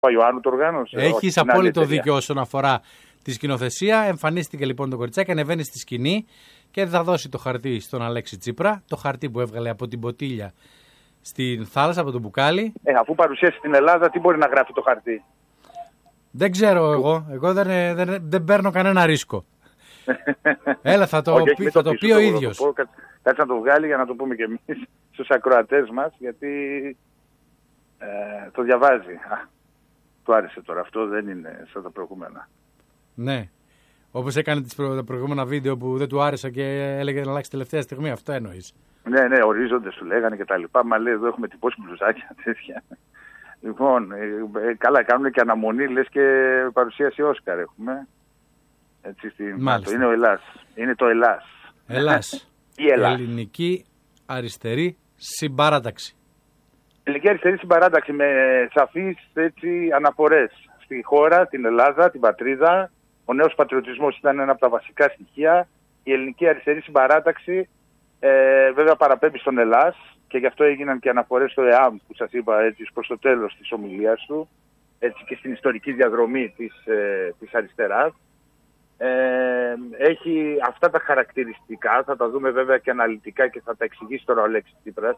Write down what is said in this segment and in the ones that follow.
Παπαϊωάννου το οργάνωσε. Έχεις απόλυτο δίκιο όσον αφορά τη σκηνοθεσία. Εμφανίστηκε λοιπόν το κοριτσάκι, ανεβαίνει στη σκηνή και θα δώσει το χαρτί στον Αλέξη Τσίπρα. Το χαρτί που έβγαλε από την ποτήλια στην θάλασσα, από το μπουκάλι. Αφού παρουσίασε στην Ελλάδα, τι μπορεί να γράφει το χαρτί? Δεν ξέρω εγώ. Εγώ δεν παίρνω κανένα ρίσκο. Έλα, θα το πει ο ίδιος. Κάτσε να το βγάλει για να το πούμε και εμείς στους ακροατές μας, γιατί το διαβάζει. Του άρεσε τώρα. Αυτό δεν είναι σαν τα προηγούμενα. Ναι. Όπως έκανε τα προηγούμενα βίντεο που δεν του άρεσε και έλεγε να αλλάξει τελευταία στιγμή. Αυτό εννοείς? Ναι, ορίζοντες του λέγανε και τα λοιπά. Μα λέει, εδώ έχουμε τυπώσει μπλουζάκια τέτοια. Λοιπόν, καλά, κάνουν και αναμονή, λες και παρουσίαση Όσκαρ έχουμε. Έτσι, είναι ο Ελλάς. Είναι το Ελλάς. Ελλάς. Η Ελλάς. Ελληνική αριστερή συμπαράταξη. Ελληνική αριστερή συμπαράταξη με σαφείς αναφορές στη χώρα, την Ελλάδα, την πατρίδα. Ο νέος πατριωτισμός ήταν ένα από τα βασικά στοιχεία. Η ελληνική αριστερή συμπαράταξη βέβαια παραπέμπει στον Ελλάς και γι' αυτό έγιναν και αναφορές στο ΕΑΜ που σας είπα έτσι προς το τέλος της ομιλίας του, έτσι και στην ιστορική διαδρομή της αριστεράς. Έχει αυτά τα χαρακτηριστικά, θα τα δούμε βέβαια και αναλυτικά και θα τα εξηγήσει τώρα ο Αλέξης Τσίπρας,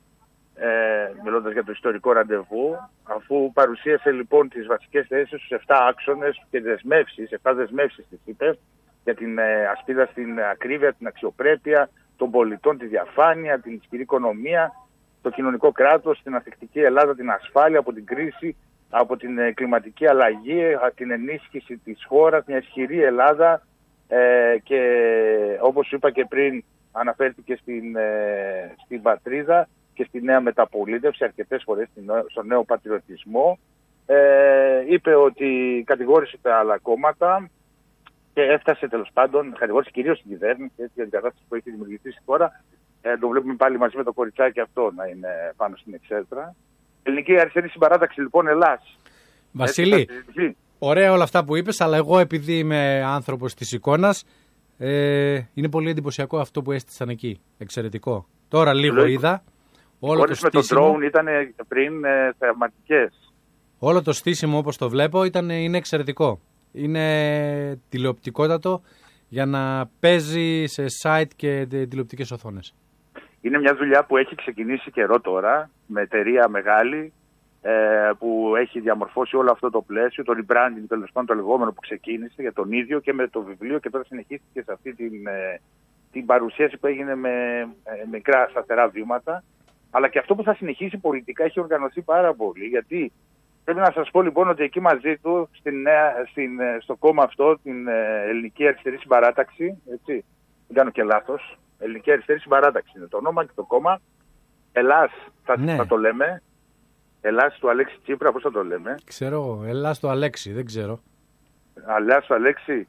μιλώντας για το ιστορικό ραντεβού, αφού παρουσίασε λοιπόν τις βασικές θέσεις στους 7 άξονες και δεσμεύσεις, 7 δεσμεύσεις τις είπε, για την ασπίδα στην ακρίβεια, την αξιοπρέπεια των πολιτών, τη διαφάνεια, την ισχυρή οικονομία, το κοινωνικό κράτος, την ανθεκτική Ελλάδα, την ασφάλεια από την κρίση, από την κλιματική αλλαγή, την ενίσχυση της χώρας, μια ισχυρή Ελλάδα και όπως είπα και πριν αναφέρθηκε στην πατρίδα και στη νέα μεταπολίτευση αρκετές φορές στον νέο πατριωτισμό. Είπε ότι κατηγόρησε τα άλλα κόμματα και έφτασε τέλος πάντων, κατηγόρησε κυρίως την κυβέρνηση για την κατάσταση που έχει δημιουργηθεί στη χώρα. Το βλέπουμε πάλι μαζί με το κοριτσάκι αυτό να είναι πάνω στην εξέδρα. Ελληνική αριστερή συμπαράταξη λοιπόν Ελλάς. Βασίλη, ωραία όλα αυτά που είπες, αλλά εγώ επειδή είμαι άνθρωπος της εικόνας, είναι πολύ εντυπωσιακό αυτό που έστησαν εκεί. Εξαιρετικό. Τώρα λίγο είδα. Όλο το στήσιμο, με τον drone ήταν πριν θεαματικές. Όλο το στήσιμο όπως το βλέπω είναι εξαιρετικό. Είναι τηλεοπτικότατο για να παίζει σε site και τηλεοπτικές οθόνες. Είναι μια δουλειά που έχει ξεκινήσει καιρό τώρα με εταιρεία μεγάλη που έχει διαμορφώσει όλο αυτό το πλαίσιο, το rebranding τέλος πάντων το λεγόμενο που ξεκίνησε για τον ίδιο και με το βιβλίο και τώρα συνεχίστηκε σε αυτή την παρουσίαση που έγινε με μικρά σταθερά βήματα. Αλλά και αυτό που θα συνεχίσει πολιτικά έχει οργανωθεί πάρα πολύ, γιατί πρέπει να σας πω λοιπόν ότι εκεί μαζί του στο κόμμα αυτό, την Ελληνική Αριστερή Συμπαράταξη, έτσι, δεν κάνω και λάθος, Ελληνική Αριστερή Συμπαράταξη είναι το όνομα και το κόμμα. Ελλάς θα το λέμε. Ελλάς του Αλέξη Τσίπρα, πώς θα το λέμε? Ξέρω εγώ, Ελλάς του Αλέξη, δεν ξέρω. Ελλάς του Αλέξη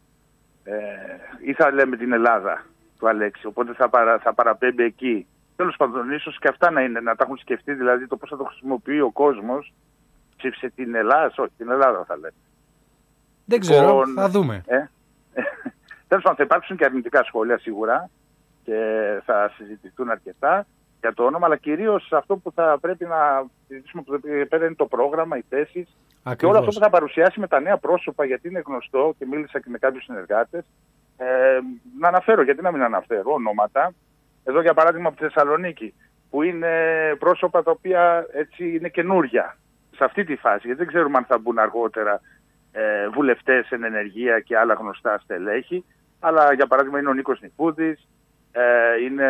ή θα λέμε την Ελλάδα του Αλέξη, οπότε θα παραπέμπει εκεί. Τέλος πάντων, ίσως και αυτά να τα έχουν σκεφτεί, δηλαδή το πώς θα το χρησιμοποιεί ο κόσμος. Ψήφισε την Ελλάδα, όχι, την Ελλάδα θα λέμε. Δεν ξέρω, θα δούμε. Τέλος πάντων, θα υπάρξουν και αρνητικά σχόλια σίγουρα και θα συζητηθούν αρκετά για το όνομα, αλλά κυρίως αυτό που θα πρέπει να συζητήσουμε που πέρα είναι το πρόγραμμα, οι θέσεις και όλο αυτό που θα παρουσιάσει με τα νέα πρόσωπα, γιατί είναι γνωστό και μίλησα και με κάποιους συνεργάτες. Να αναφέρω, γιατί να μην αναφέρω ονόματα. Εδώ για παράδειγμα από τη Θεσσαλονίκη, που είναι πρόσωπα τα οποία έτσι είναι καινούρια σε αυτή τη φάση, γιατί δεν ξέρουμε αν θα μπουν αργότερα βουλευτές εν ενεργεία και άλλα γνωστά στελέχη, αλλά για παράδειγμα είναι ο Νίκος Νικούδης, είναι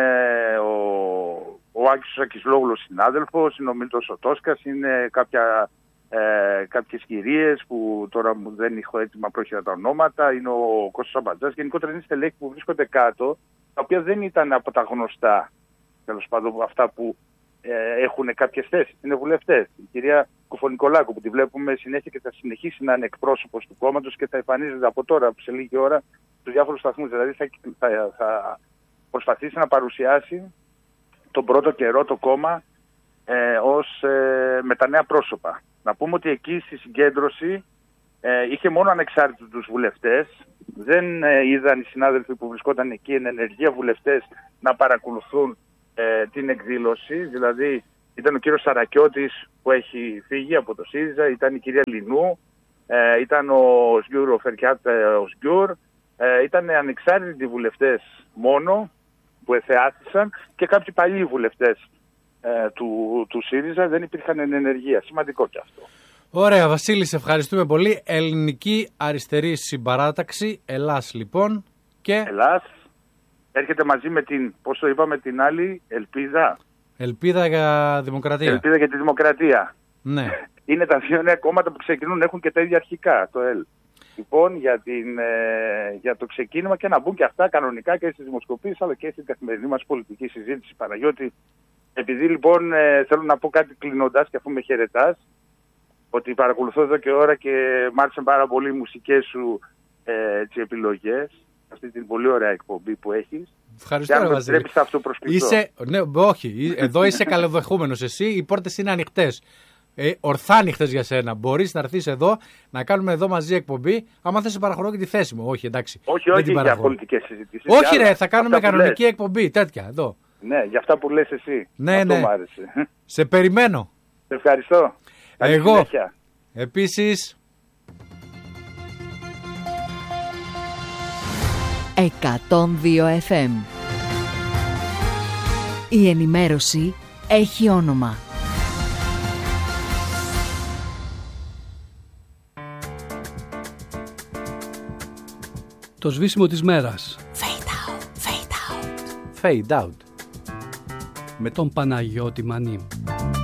ο Άκης Ακισλόγλος συνάδελφος, είναι ο Μίλτος ο Τόσκας, είναι κάποιες κυρίες που τώρα μου δεν έχω έτοιμα πρόχειρα τα ονόματα, είναι ο Κώστας Αμπατζάς, γενικότερα είναι στελέχη που βρίσκονται κάτω, τα οποία δεν ήταν από τα γνωστά, τέλος πάντων αυτά που έχουν κάποιες θέσεις, είναι βουλευτές. Η κυρία Κουφονικολάκου που τη βλέπουμε συνέχεια και θα συνεχίσει να είναι εκπρόσωπος του κόμματος και θα εμφανίζεται από τώρα σε λίγη ώρα στους διάφορους σταθμούς. Δηλαδή θα προσπαθήσει να παρουσιάσει τον πρώτο καιρό το κόμμα με τα νέα πρόσωπα. Να πούμε ότι εκεί στη συγκέντρωση είχε μόνο ανεξάρτητους βουλευτές. Δεν είδαν οι συνάδελφοι που βρισκόταν εκεί εν ενεργεία βουλευτές να παρακολουθούν την εκδήλωση. Δηλαδή Ήταν ο κύριος Σαρακιώτης που έχει φύγει από το ΣΥΡΙΖΑ, ήταν η κυρία Λινού, ήταν ο Σγιούρ, ο Φερκιάτ ο Σγιούρ, ήταν ανεξάρτητοι βουλευτές μόνο που εθεάθησαν και κάποιοι παλιοί βουλευτές του ΣΥΡΙΖΑ, δεν υπήρχαν εν ενεργεία. Σημαντικό και αυτό. Ωραία, Βασίλη, σε ευχαριστούμε πολύ. Ελληνική Αριστερή Συμπαράταξη, Ελλάς λοιπόν. Και... Ελλάς έρχεται μαζί με την, πώς το είπαμε, την άλλη, Ελπίδα. Ελπίδα για Δημοκρατία. Ελπίδα για τη Δημοκρατία. Ναι. Είναι τα δύο νέα κόμματα που ξεκινούν, έχουν και τα ίδια αρχικά, το ΕΛ. Λοιπόν, για το ξεκίνημα και να μπουν και αυτά κανονικά και στις δημοσκοπήσεις, αλλά και στην καθημερινή μας πολιτική συζήτηση, Παναγιώτη. Επειδή λοιπόν θέλω να πω κάτι κλείνοντας και αφού με χαιρετάς, ότι παρακολουθώ εδώ και ώρα και μ' άρεσαν πάρα πολύ οι μουσικές σου επιλογές, αυτή την πολύ ωραία εκπομπή που έχεις. Ευχαριστώ, Βασίλη. Και αν με αυτό προσπιστώ. Ναι, όχι, εδώ είσαι καλοδεχούμενος εσύ, οι πόρτες είναι ανοιχτές. Ορθά ανοιχτές για σένα. Μπορείς να έρθεις εδώ, να κάνουμε εδώ μαζί εκπομπή. Άμα θες, σε παραχωρώ και τη θέση μου. Όχι, εντάξει. Όχι, για πολιτικές συζητήσεις. Όχι, ρε, θα κάνουμε κανονική εκπομπή, τέτοια εδώ. Ναι, για αυτά που λες εσύ. Ναι, αυτό ναι. Μ' άρεσε. Σε περιμένω. Σε ευχαριστώ. Εγώ. Επίσης. 102 FM. Η ενημέρωση έχει όνομα. Το σβήσιμο της μέρας. Fade out, fade out. Fade out. Με τον Παναγιώτη Μανί.